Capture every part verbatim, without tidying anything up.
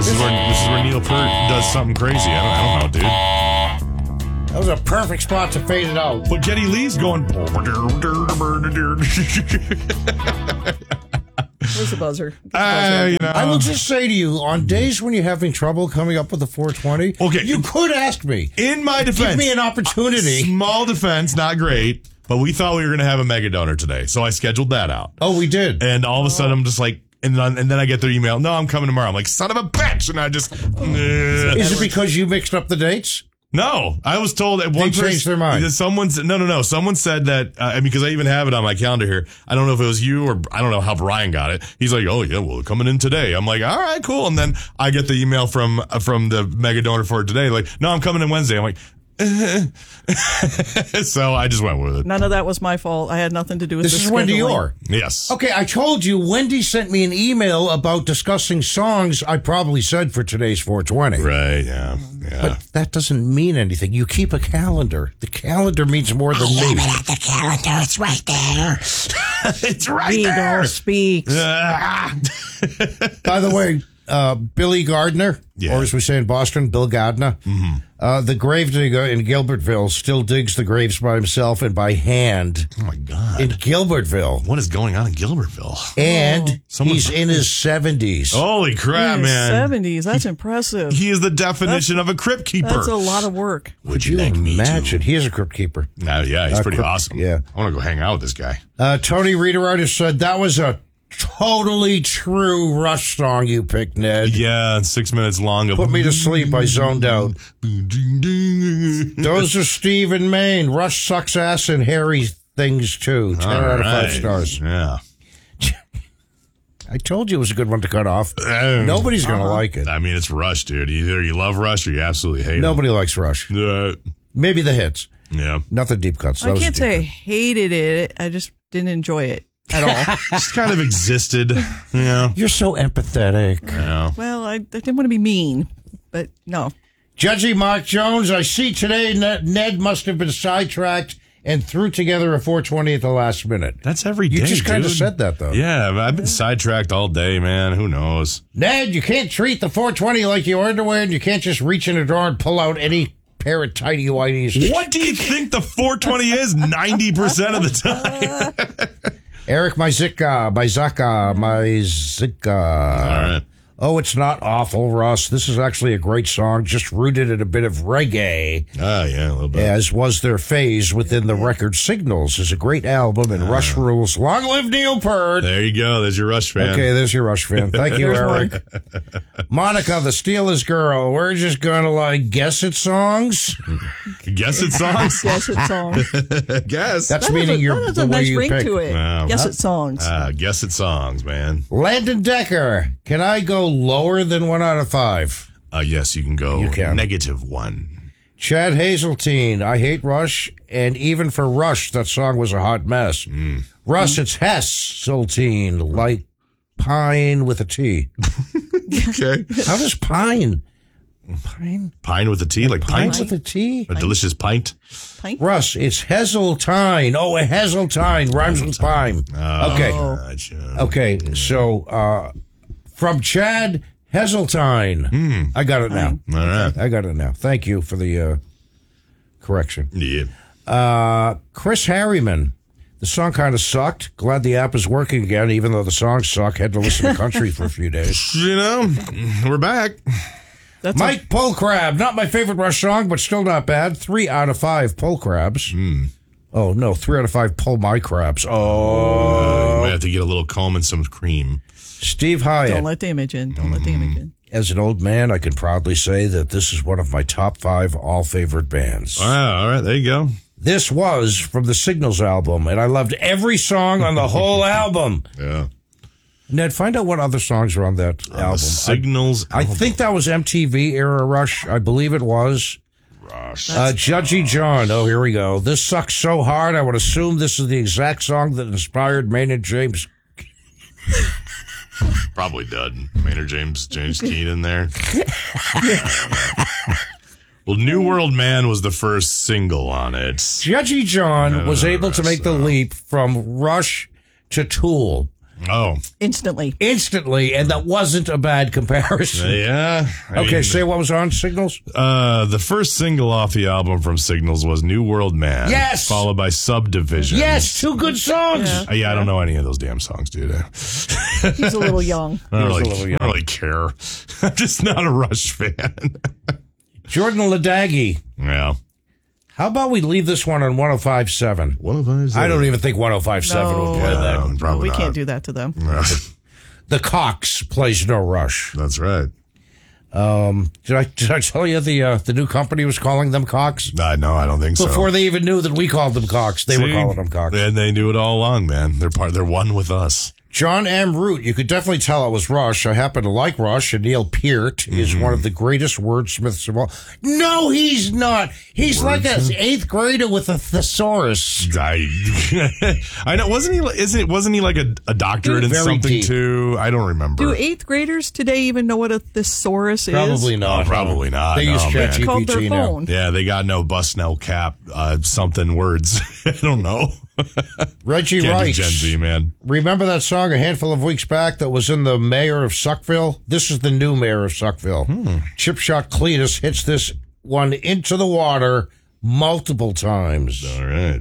This is where this is where Neil Peart does something crazy. I don't, I don't know, dude. That was a perfect spot to fade it out. But Geddy Lee's going. Where's the buzzer? Get the Uh, buzzer. you know. I will just say to you, on days when you're having trouble coming up with the four twenty, Okay. you could ask me. In my defense, Give me an opportunity. Small defense, not great, but we thought we were going to have a mega donor today, so I scheduled that out. Oh, we did. And all of a sudden, I'm just like, and then, and then I get their email. No, I'm coming tomorrow. I'm like, son of a bitch, and I just. eh. Is it because you mixed up the dates? No, I was told that one They changed their mind. Someone said, no, no, no. Someone said that, uh, I mean, because I even have it on my calendar here. I don't know if it was you or I don't know how Brian got it. He's like, oh, yeah, well, coming in today. I'm like, all right, cool. And then I get the email from uh, from the mega donor for it today. Like, no, I'm coming in Wednesday. I'm like, so I just went with it. None of that was my fault. I had nothing to do with This the is Wendy scheduling. Orr. Yes. Okay, I told you, Wendy sent me an email about discussing songs I probably said for today's four twenty. Right, yeah, yeah. But that doesn't mean anything. You keep a calendar. The calendar means more than me. The calendar, it's right there. It's right Eagle there. speaks. Ah. By the way, uh, Billy Gardner, Yeah. or as we say in Boston, Bill Gardner, mm-hmm. uh, the gravedigger in Gilbertville still digs the graves by himself and by hand Oh, my God. in Gilbertville. What is going on in Gilbertville? And Someone- he's in his seventies. Holy crap, In his man. seventies. That's impressive. He is the definition of a crypt keeper. That's a lot of work. Could you imagine? He is a crypt keeper. No, yeah, he's Uh, pretty crypt- awesome. yeah. I want to go hang out with this guy. Uh, Tony Reader said that was a totally true Rush song you picked, Ned. Yeah, six minutes long. Of Put me to sleep. I zoned out. Those are Steve and Maine. Rush sucks ass and hairy things too. Ten All out of five right. stars. Yeah. I told you it was a good one to cut off. Nobody's going to like it. I mean, it's Rush, dude. Either you love Rush or you absolutely hate Nobody likes Rush. him. Uh, Maybe the hits. yeah. Nothing deep cuts. I Those can't are say I deep hated it. I just didn't enjoy it at all. Just kind of existed. Yeah. cuts. You're so empathetic. Yeah. Well, I, I didn't want to be mean, but no. Judgy Mark Jones, I see today Ned, Ned must have been sidetracked and threw together a four twenty at the last minute. That's every day. You just kind of dude. said that, though. Yeah, I've been sidetracked all day, man. Who knows? Ned, you can't treat the four twenty like your underwear, and you can't just reach in a drawer and pull out any pair of tidy whities. What do you think the four twenty is ninety percent of the time? Eric Myzika, Myzaka, Myzika. All right. Oh, it's not awful, Russ. This is actually a great song, just rooted in a bit of reggae, Oh, yeah, a little bit. as was their phase within the record. Signals is a great album, and Rush rules. Long live Neil Peart. There you go. There's your Rush fan. Okay, there's your Rush fan. Thank you, There's Eric. Monica, the Steelers girl. We're just going to, like, guess at songs. Guess it songs. Guess it songs. Guess. That's That has meaning a, you're that has the a way nice you ring pick. to it. Wow. Guess it songs. Uh, guess it songs, man. Landon Decker, can I go lower than one out of five? Uh, yes, you can go You can. negative one. Chad Hazeltine, I hate Rush, and even for Rush, that song was a hot mess. Mm. Russ, it's Hesseltine, like pine with a T. Okay. How does pine? Pine? Pine with a T, like Pine pint. with a T? A delicious pint. Pint? Russ, it's Heseltine. Oh, a Heseltine rhymes with pine. Oh, Okay. gotcha. Okay, so uh, from Chad Heseltine. I got it now. All right. I got it now. Thank you for the uh, correction. Yeah. Uh, Chris Harriman. The song kind of sucked. Glad the app is working again, even though the songs suck. Had to listen to country for a few days. You know, we're back. That's Mike Pull Crab. Not my favorite Rush song, but still not bad. Three out of five Pull Crabs. Oh, no. Three out of five Pull My Crabs. Uh, Oh. we have to get a little comb and some cream. Steve a, Hyatt. don't let the image in. Don't let the image in. As an old man, I can proudly say that this is one of my top five all favorite bands. Ah, all right, there you go. This was from the Signals album, and I loved every song on the whole album. Yeah. Ned, find out what other songs are on that On album. the Signals. I, I think that was M T V era Rush. I believe it was. Rush. Uh, Judgy John. Oh, here we go. This sucks so hard. I would assume this is the exact song that inspired Maynard James. Probably dud. Maynard James, James Keenan there. Well, New World Man was the first single on it. Judgy John was Uh, able to make the so- leap from Rush to Tool. Oh, instantly. instantly, and that wasn't a bad comparison. yeah. I Okay, mean, say what was on Signals? Uh, the first single off the album from Signals was New World Man. Yes! Followed by Subdivision. Yes, two good songs. Yeah. Uh, yeah, I don't know any of those damn songs, dude. I He's a little young. don't, He was a really, little young. I don't really care. I'm just not a Rush fan. Jordan Ladaghi. yeah. How about we leave this one on one oh five point seven? What if I said? I don't even think one oh five point seven No. will play that. Um, probably we not. can't do that to them. The Cox plays no Rush. That's right. Did I did I tell you the uh, the new company was calling them Cox? Uh, no, I don't think so. Before they even knew that we called them Cox, they were See? calling them Cox. And they knew it all along, man. They're part. They're one with us. John M. Root, you could definitely tell it was Rush. I happen to like Rush, and Neil Peart is Mm-hmm. one of the greatest wordsmiths of all. No, he's not. He's like an eighth grader with a thesaurus. I, I know. Wasn't he? Isn't it? Wasn't he like a, a doctorate in Very something deep. too? I don't remember. Do eighth graders today even know what a thesaurus is? Probably not. Oh, probably not. They No, use man. It's called their ChatGPT now. phone. Yeah, they got no Busnell cap, uh, something words. I don't know. Reggie Can't do Wright. Gen Z, man. Remember that song a handful of weeks back that was in the Mayor of Suckville? This is the new Mayor of Suckville. Hmm. Chip Shot Cletus hits this one into the water multiple times. All right.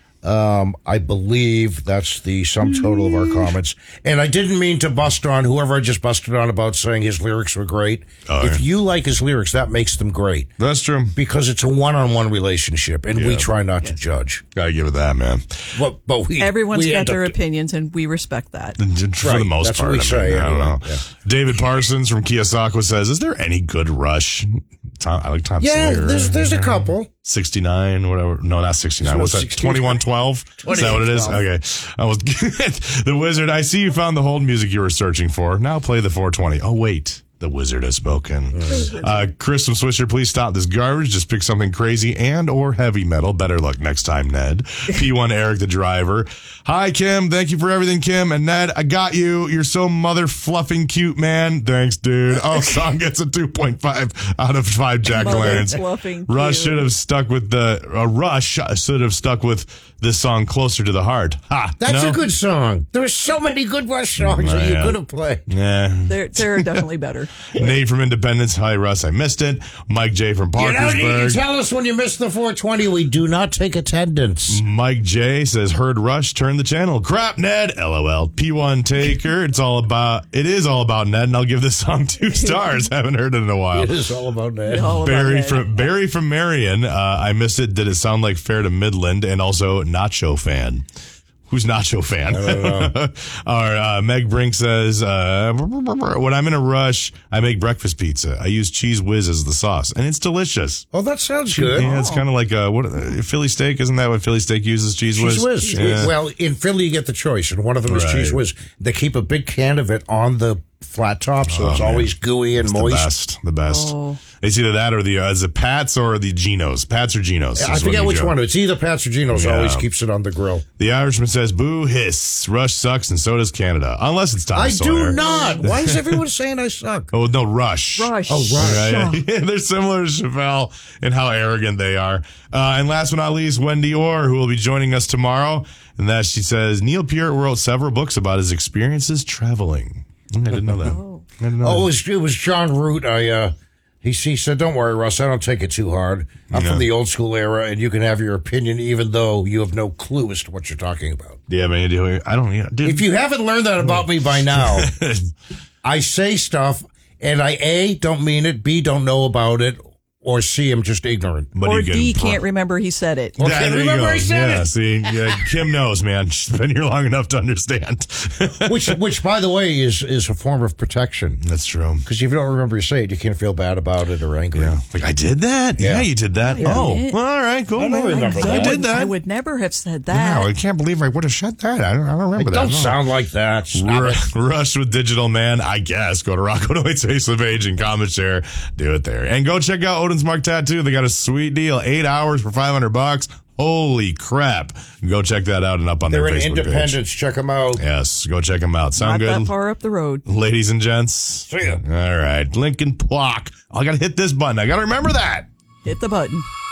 Um, I believe that's the sum total of our comments. And I didn't mean to bust on whoever I just busted on about saying his lyrics were great. Oh, if yeah. you like his lyrics, that makes them great That's true. because it's a one-on-one relationship, and we Yeah. try not to judge. Gotta give it that, man. But, but we Everyone's we got end their up- opinions, and we respect that. For Right, the most that's what part, we I, mean, say, I don't anyway. know. Yeah. David Parsons from Keosauqua says, "Is there any good Rush?" Tom, I like Tom Yeah, Sawyer. there's there's a couple. sixty-nine, whatever. No, not sixty-nine. no What's that? sixty-nine. twenty-one twelve? Is that what it is? Okay. I was The Wizard. I see you found the hold music you were searching for. Now play the four twenty. Oh, wait. The Wizard has spoken. Uh, Chris from Swisher, please stop this garbage. Just pick something crazy and or heavy metal. Better luck next time, Ned. P one Eric, the driver. Hi, Kim. Thank you for everything, Kim. And Ned, I got you. You're so mother fluffing cute, man. Thanks, dude. Oh, song gets a two point five out of five jack-o'-lanterns. Mother fluffing Rush cute. should have stuck with the, uh, Rush should have stuck with this song Closer to the Heart. Ha. That's no? a good song. There's so many good Rush songs that you Yeah. could have played. Yeah. They're they're definitely better. Nate from Independence. Hi, Russ. I missed it. Mike J from You don't need to Parkersburg. tell us when you missed the four twenty. We do not take attendance. Mike J says, heard Rush, turn the channel. Crap, Ned. LOL. P one Taker. It's all about, it is all about Ned, and I'll give this song two stars. Haven't heard it in a while. It is all about that. All about Barry that. from Barry from Marion. Uh, I missed it. Did it sound like fair to Midland? And also Nacho fan. Who's Nacho fan? Or uh, Meg Brink says, uh, when I'm in a rush, I make breakfast pizza. I use Cheese Whiz as the sauce, and it's delicious. Oh, that sounds good. Yeah, it's kind of like uh, what uh, Philly steak. Isn't that what Philly steak uses? Cheese Whiz. Cheese Whiz. Yeah. Well, in Philly, you get the choice, and one of them is Right. Cheese Whiz. They keep a big can of it on the flat top, so it's man. always gooey and It's the moist. best. The best. Oh. It's either that or the uh, is it Pat's or the Geno's? Pat's or Geno's? I is what forget you which go. one. It's either Pat's or Geno's. Yeah. Always keeps it on the grill. The Irishman says, "Boo hiss. Rush sucks, and so does Canada. Unless it's Tom I Sawyer." do not. Why is everyone saying I suck? Oh no, Rush. Rush. Oh, Rush. Yeah, yeah. Yeah, they're similar to Chevelle in how arrogant they are. Uh, and last but not least, Wendy Orr, who will be joining us tomorrow. And that she says, Neil Peart wrote several books about his experiences traveling. I didn't know that. I didn't know Oh, it that. was, it was John Root. I, uh, he, he said, don't worry, Russ, I don't take it too hard. I'm Yeah. from the old school era, and you can have your opinion even though you have no clue as to what you're talking about. Do you have any idea? I don't. Yeah, dude. If you haven't learned that about me by now, I say stuff, and I, A, don't mean it, B, don't know about it, or C, I'm just ignorant. But Or you can D pro- can't remember he said it. Okay, Yeah, there you remember go. I said yeah, it. see, yeah, Kim knows, man. She's been here long enough to understand. Which, which, by the way, is, is a form of protection. That's true. Because if you don't remember you say it, you can't feel bad about it or angry. Yeah. Like, I did that? Yeah, Yeah. you did that. Oh, did. well, all right, cool. I don't man. remember I that. did that. I would never have said Wow, that. I can't believe I would have said that. I don't, I don't remember that. Don't No. sound like that. Stop Ru- it. Rush with Digital Man, I guess. Go to Rocco Noit's Ace of Age and comment share. Do it there. And go check out Odin's Mark Tattoo. They got a sweet deal. Eight hours for five hundred bucks. Holy crap. Go check that out and up on They're their in Facebook Independence. Check them out. page. Yes, go check them out. Sound Not that good? far up the road. Ladies and gents. See ya. All right. Lincoln Plock. I got to hit this button. I got to remember that. Hit the button.